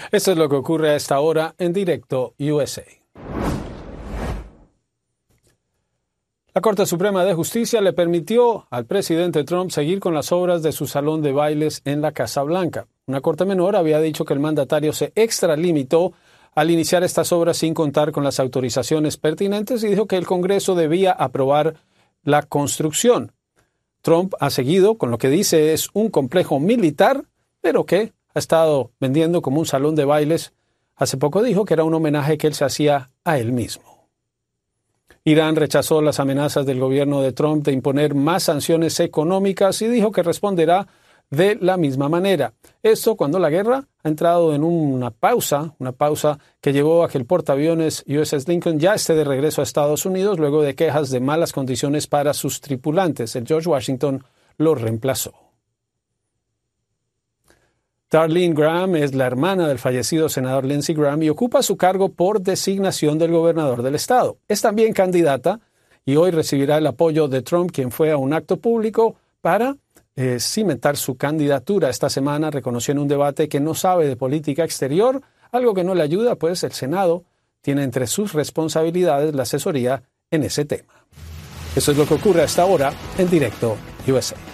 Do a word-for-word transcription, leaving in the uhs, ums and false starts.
Esto es lo que ocurre a esta hora en Directo U S A. La Corte Suprema de Justicia le permitió al presidente Trump seguir con las obras de su salón de bailes en la Casa Blanca. Una corte menor había dicho que el mandatario se extralimitó al iniciar estas obras sin contar con las autorizaciones pertinentes y dijo que el Congreso debía aprobar la construcción. Trump ha seguido con lo que dice es un complejo militar, pero que ha estado vendiendo como un salón de bailes. Hace poco dijo que era un homenaje que él se hacía a él mismo. Irán rechazó las amenazas del gobierno de Trump de imponer más sanciones económicas y dijo que responderá de la misma manera. Esto cuando la guerra ha entrado en una pausa, una pausa que llevó a que el portaaviones U S S Lincoln ya esté de regreso a Estados Unidos luego de quejas de malas condiciones para sus tripulantes. El George Washington lo reemplazó. Darlene Graham es la hermana del fallecido senador Lindsey Graham y ocupa su cargo por designación del gobernador del estado. Es también candidata y hoy recibirá el apoyo de Trump, quien fue a un acto público para eh, cimentar su candidatura. Esta semana reconoció en un debate que no sabe de política exterior, algo que no le ayuda, pues el Senado tiene entre sus responsabilidades la asesoría en ese tema. Eso es lo que ocurre a esta hora en Directo U S A.